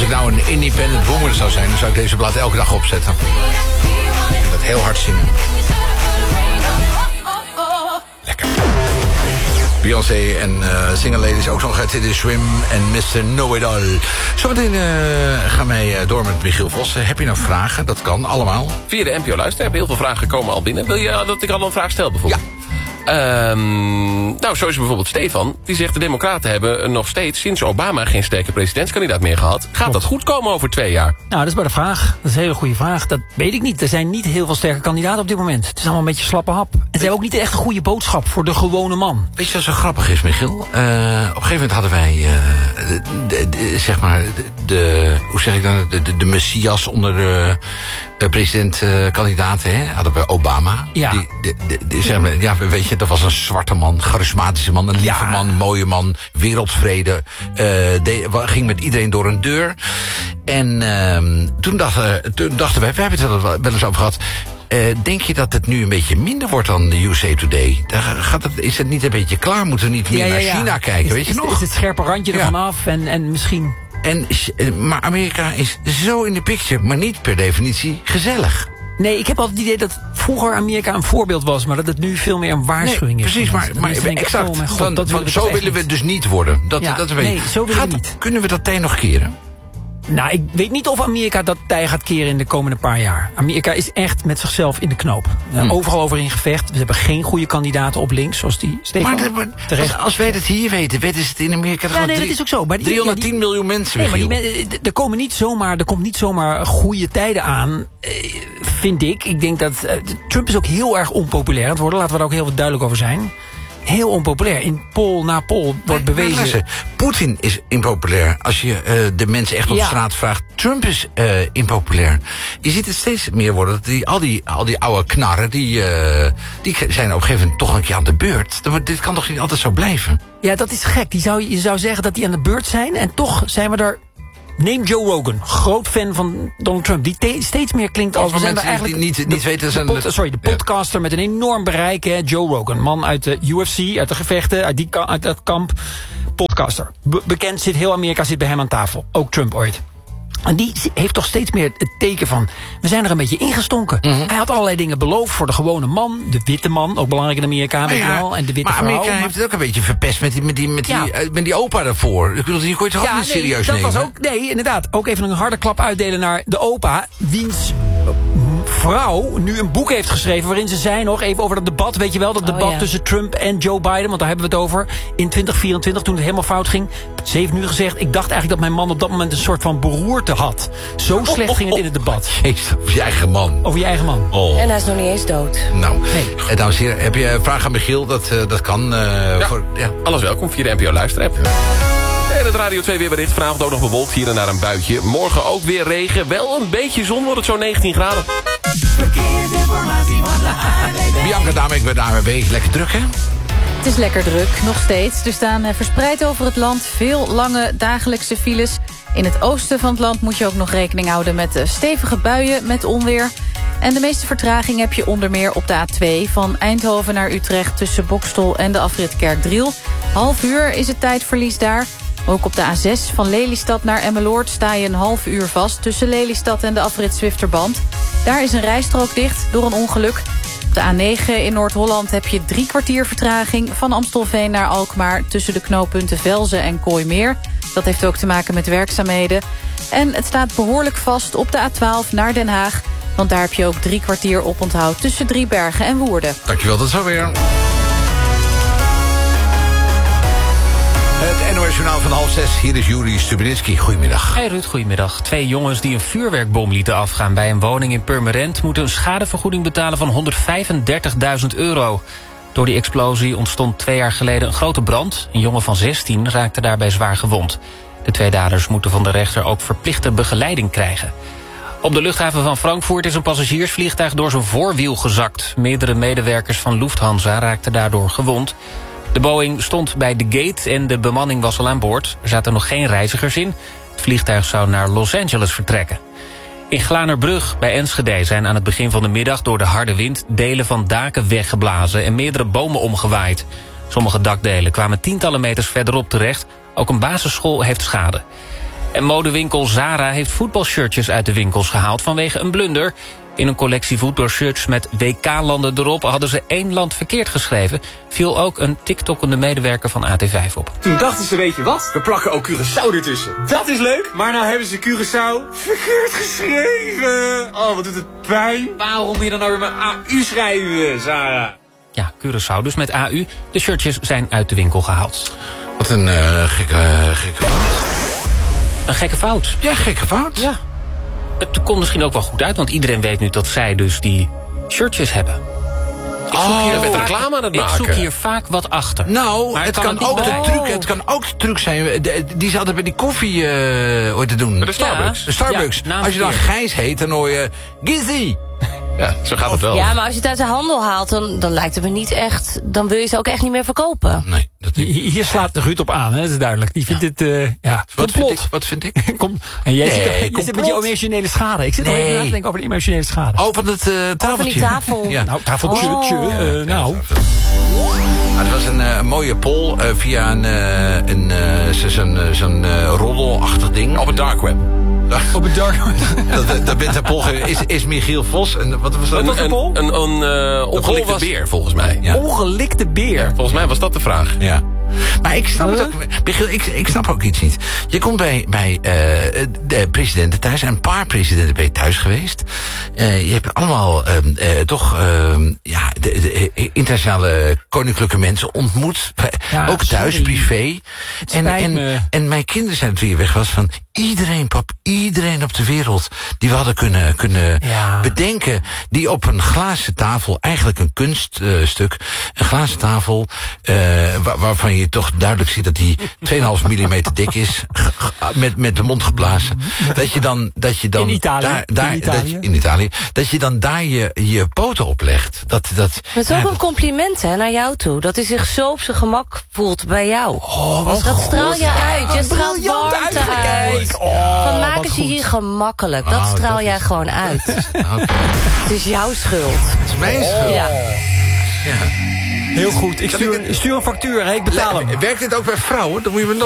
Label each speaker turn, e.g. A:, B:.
A: ik nou een independent woman zou zijn, dan zou ik deze plaat elke dag opzetten. En dat heel hard zingen. Lekker. Beyoncé en Single Ladies, ook nog uit Teddy Swim en Mr. Know-It-All. Zometeen gaan wij door met Michiel Vos. Heb je nou vragen? Dat kan, allemaal.
B: Via de NPO Luister hebben heel veel vragen komen al binnen. Wil je dat ik al een vraag stel bijvoorbeeld?
A: Ja.
B: Nou, zo is bijvoorbeeld Stefan. Die zegt de Democraten hebben nog steeds sinds Obama geen sterke presidentskandidaat meer gehad. Gaat dat goed komen over 2 jaar?
C: Nou, dat is maar de vraag. Dat is een hele goede vraag. Dat weet ik niet. Er zijn niet heel veel sterke kandidaten op dit moment. Het is allemaal een beetje slappe hap. En ze hebben ook niet echt een goede boodschap voor de gewone man.
A: Weet je wat zo grappig is, Michiel? Op een gegeven moment hadden wij, zeg maar, hoe zeg ik dan, de messias onder de presidentkandidaten, hè? Hadden we Obama.
C: Ja.
A: Zeg maar, ja, weet je, dat was een zwarte man, charismatische man, een lieve man, mooie man, wereldvrede. Ging met iedereen door een deur. En toen dachten wij, we hebben het er wel eens over gehad. Denk je dat het nu een beetje minder wordt dan de USA Today? Is het niet een beetje klaar? Moeten we niet meer naar China kijken, weet je nog?
C: Is het scherpe randje ervan af en misschien...
A: Maar Amerika is zo in de picture, maar niet per definitie gezellig.
C: Nee, ik heb altijd het idee dat vroeger Amerika een voorbeeld was, maar dat het nu veel meer een waarschuwing is.
A: Precies, maar exact. Zo willen we dus niet worden.
C: Nee, zo willen we niet.
A: Kunnen we dat tij nog keren?
C: Nou, ik weet niet of Amerika dat tij gaat keren in de komende paar jaar. Amerika is echt met zichzelf in de knoop. Overal over in gevecht. We hebben geen goede kandidaten op links, zoals die Stefan.
A: Maar als wij dat hier weten ze het in Amerika.
C: Ja, nee, dat is ook zo. Maar
A: 310 miljoen mensen.
C: Nee, maar er komt niet zomaar goede tijden aan, vind ik. Ik denk dat Trump is ook heel erg onpopulair aan het worden. Laten we daar ook heel wat duidelijk over zijn. Heel onpopulair. In poll na poll wordt bewezen.
A: Poetin is impopulair. Als je de mensen echt op straat vraagt. Trump is impopulair. Je ziet het steeds meer worden. Al die oude knarren, die zijn op een gegeven moment toch een keer aan de beurt. Dit kan toch niet altijd zo blijven? Ja,
C: dat is gek. Je zou zeggen dat die aan de beurt zijn. En toch zijn we er... Neem Joe Rogan, groot fan van Donald Trump. Die steeds meer klinkt als...
A: we zijn eigenlijk niet weten...
C: De podcaster met een enorm bereik. Hè, Joe Rogan, man uit de UFC, uit de gevechten, uit dat kamp. Podcaster. Bekend, heel Amerika zit bij hem aan tafel. Ook Trump ooit. En die heeft toch steeds meer het teken van... we zijn er een beetje ingestonken. Hij had allerlei dingen beloofd voor de gewone man. De witte man, ook belangrijk in Amerika, weet je wel. En de witte vrouw.
A: Amerika heeft het ook een beetje verpest met die opa daarvoor. Ik bedoel, die kon je toch ook niet serieus nemen?
C: Nee, inderdaad. Ook even een harde klap uitdelen naar de opa. Wiens vrouw nu een boek heeft geschreven... waarin ze zei nog even over dat debat, weet je wel... dat debat tussen Trump en Joe Biden, want daar hebben we het over... in 2024, toen het helemaal fout ging. Ze heeft nu gezegd, ik dacht eigenlijk dat mijn man op dat moment... een soort van beroerte had. Zo slecht ging het in het debat.
A: Jezus, over je eigen man.
C: Over je eigen man.
D: Oh. En hij is nog niet eens dood.
A: Nou, dames en heren, heb je een vraag aan Michiel? Dat kan.
B: Alles welkom via de NPO Luisterapp. En het Radio 2 weerbericht. Vanavond ook nog bewolkt, hier en daar een buitje. Morgen ook weer regen. Wel een beetje zon, wordt het zo'n 19 graden.
E: Verkeersinformatie van de ANWB.
A: Bianca, daarmee ben je lekker druk, hè?
F: Het is lekker druk, nog steeds. Er staan verspreid over het land veel lange dagelijkse files. In het oosten van het land moet je ook nog rekening houden... met stevige buien met onweer. En de meeste vertraging heb je onder meer op de A2... van Eindhoven naar Utrecht tussen Boxtel en de afrit Kerkdriel. Half uur is het tijdverlies daar. Ook op de A6 van Lelystad naar Emmeloord sta je een half uur vast... tussen Lelystad en de afrit Zwifterband. Daar is een rijstrook dicht door een ongeluk. Op de A9 in Noord-Holland heb je 3 kwartier vertraging... van Amstelveen naar Alkmaar tussen de knooppunten Velzen en Kooimeer. Dat heeft ook te maken met werkzaamheden. En het staat behoorlijk vast op de A12 naar Den Haag... want daar heb je ook 3 kwartier oponthoud tussen Driebergen en Woerden.
A: Dankjewel, tot zo weer. Het NOS Journaal van 5:30. Hier is Juri Stubenitski. Goedemiddag.
G: Hey Ruud, goedemiddag. 2 jongens die een vuurwerkbom lieten afgaan bij een woning in Purmerend... moeten een schadevergoeding betalen van €135.000. Door die explosie ontstond 2 jaar geleden een grote brand. Een jongen van 16 raakte daarbij zwaar gewond. De 2 daders moeten van de rechter ook verplichte begeleiding krijgen. Op de luchthaven van Frankfurt is een passagiersvliegtuig door zijn voorwiel gezakt. Meerdere medewerkers van Lufthansa raakten daardoor gewond. De Boeing stond bij de gate en de bemanning was al aan boord. Er zaten nog geen reizigers in. Het vliegtuig zou naar Los Angeles vertrekken. In Glanerbrug bij Enschede zijn aan het begin van de middag... door de harde wind delen van daken weggeblazen... en meerdere bomen omgewaaid. Sommige dakdelen kwamen tientallen meters verderop terecht. Ook een basisschool heeft schade. En modewinkel Zara heeft voetbalshirtjes uit de winkels gehaald vanwege een blunder. In een collectie voetbalshirts met WK-landen erop hadden ze 1 land verkeerd geschreven. Viel ook een TikTokkende medewerker van AT5 op.
D: Toen dachten ze, weet je wat? We plakken ook Curaçao ertussen. Dat is leuk, maar nou hebben ze Curaçao verkeerd geschreven. Oh, wat doet het pijn. Waarom moet je dan nou weer met AU schrijven, Sarah?
G: Ja, Curaçao dus met AU. De shirtjes zijn uit de winkel gehaald.
A: Wat een gekke fout.
G: Een gekke fout.
A: Ja, gekke fout.
G: Ja. Het komt misschien ook wel goed uit, want iedereen weet nu dat zij dus die shirtjes hebben.
B: Je bent reclame aan het maken.
G: Ik zoek hier vaak wat achter.
A: Nou,
G: Maar
A: het kan ook de truc zijn. Die ze altijd bij die koffie ooit te doen.
B: Bij de Starbucks.
A: De Starbucks.
G: Ja,
A: als je dan Gijs heet, dan hoor je Gizzy.
B: Ja, zo gaat het wel.
H: Ja, maar als je het uit de handel haalt, dan lijkt het me niet echt... Dan wil je ze ook echt niet meer verkopen.
A: Nee, dat niet.
C: Hier slaat de Ruud op aan, hè? Dat is duidelijk. Die vindt het,
A: Wat vind ik?
C: Kom, en jij zit
A: complot.
C: met je emotionele schade. Ik zit nog even na te denken over de emotionele schade.
A: Oh, van het tafeltje.
H: Van die tafel.
A: Ja.
C: Nou, tafeltje. Nou.
A: Het was een mooie poll via zo'n roddelachtig ding.
B: Op het dark web.
C: Op het dark.
A: Dat bent de poll. Is Michiel Vos. En wat was dat?
B: Een ongelikte beer, volgens mij.
A: Ja.
C: Ongelikte beer.
B: Volgens mij was dat de vraag.
A: Ja. Maar ik snap het ook. Michiel, ik snap ook iets niet. Je komt bij de presidenten thuis. En een paar presidenten ben je thuis geweest. Je hebt allemaal de internationale koninklijke mensen ontmoet.
C: Ja,
A: ook thuis,
C: sorry.
A: privé. En mijn kinderen zijn toen je weg was van... Iedereen op de wereld die we hadden kunnen bedenken... die op een glazen tafel, eigenlijk een kunststuk... een glazen tafel waarvan je toch duidelijk ziet... dat die 2,5 millimeter dik is, met de mond geblazen. Dat je dan
C: in Italië.
A: In Italië. Dat je dan daar je poten op legt. Dat
H: Het is ook een compliment naar jou toe. Dat hij zich zo op zijn gemak voelt bij jou. Dat straal je uit. Je straalt warmte uit. Van maken ze hier gemakkelijk. Dat straal jij gewoon uit. Het is jouw schuld.
A: Het is mijn schuld.
H: Ja.
A: Ja.
C: Heel goed. Ik stuur een factuur. Hè? Ik betaal hem.
A: Werkt dit ook bij vrouwen? Dan moet je me